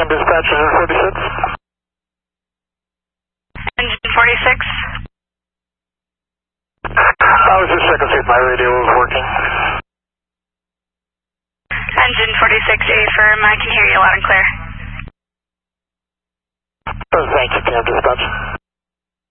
TM dispatch, engine 46. Engine 46. I was just checking to see if my radio was working. Engine 46, affirm, I can hear you loud and clear. Thank you, TM dispatch.